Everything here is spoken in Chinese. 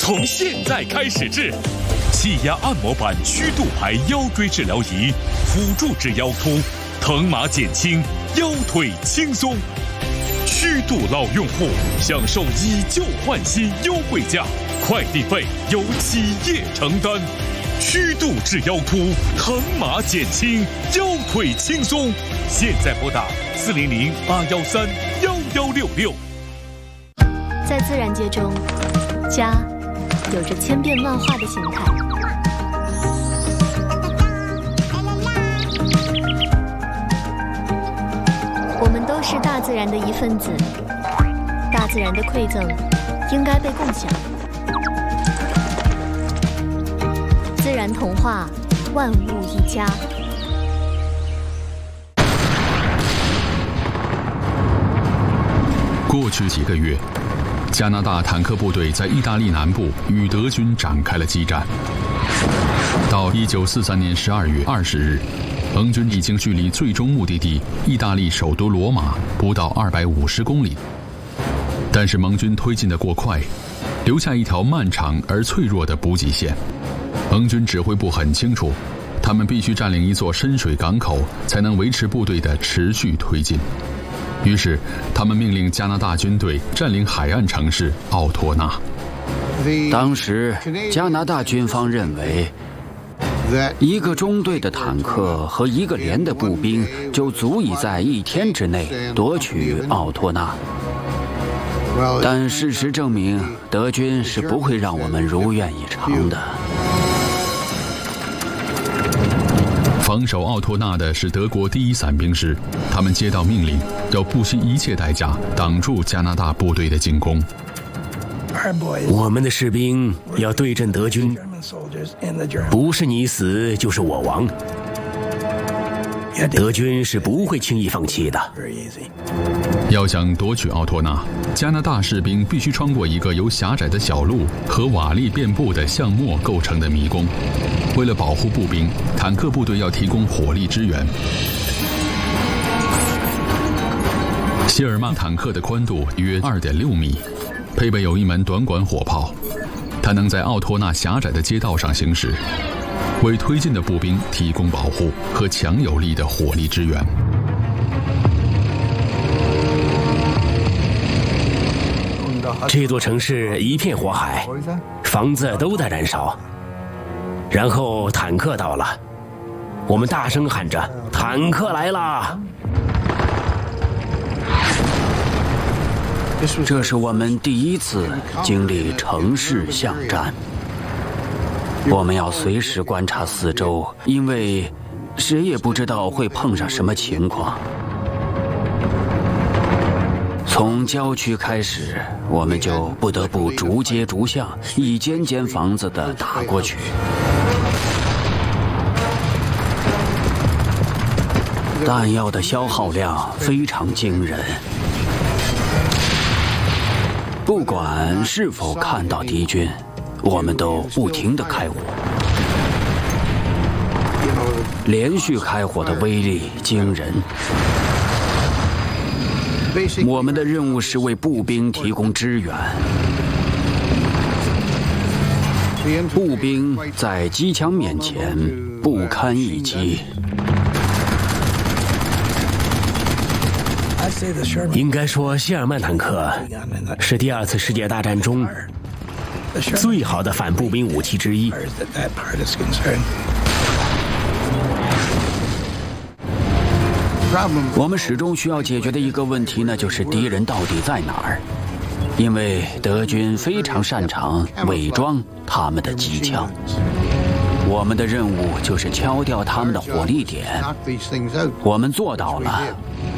从现在开始治。气压按摩板曲度牌腰椎治疗仪，辅助治腰突，疼麻减轻，腰腿轻松。曲度老用户享受以旧换新优惠价，快递费由企业承担。曲度治腰突，疼麻减轻，腰腿轻松。现在拨打400-813-1166。 在自然界中，家有着千变万化的形态。我们都是大自然的一份子，大自然的馈赠应该被共享。自然童话，万物一家。 过去几个月，加拿大坦克部队在意大利南部与德军展开了激战。到1943年12月20日，盟军已经距离最终目的地意大利首都罗马不到250公里，但是盟军推进得过快，留下一条漫长而脆弱的补给线。盟军指挥部很清楚，他们必须占领一座深水港口，才能维持部队的持续推进。于是，他们命令加拿大军队占领海岸城市奥托纳。 当时，加拿大军方认为，一个中队的坦克和一个连的步兵就足以在1天之内夺取奥托纳。但事实证明，德军是不会让我们如愿以偿的。 防守奥托纳的是德国第1伞兵师，他们接到命令，要不惜一切代价挡住加拿大部队的进攻。 我们的士兵要对阵德军，不是你死就是我亡。德军是不会轻易放弃的。 要想夺取奥托纳，加拿大士兵必须穿过一个由狭窄的小路和瓦砾遍布的橡木构成的迷宫。为了保护步兵，坦克部队要提供火力支援。谢尔曼坦克的宽度约2.6米，配备有一门短管火炮，它能在奥托纳狭窄的街道上行驶，为推进的步兵提供保护和强有力的火力支援。 这座城市一片火海，房子都在燃烧。然后坦克到了，我们大声喊着：“坦克来了！” 这是我们第一次经历城市巷战。我们要随时观察四周，因为谁也不知道会碰上什么情况。从郊区开始，我们就不得不逐街逐巷，一间间房子的打过去。弹药的消耗量非常惊人，不管是否看到敌军，我们都不停地开火。连续开火的威力惊人。我们的任务是为步兵提供支援。步兵在机枪面前不堪一击。 应该说，谢尔曼坦克是第2次世界大战中最好的反步兵武器之一。 我们始终需要解决的一个问题呢，就是敌人到底在哪儿？因为德军非常擅长伪装他们的机枪。我们的任务就是敲掉他们的火力点。我们做到了，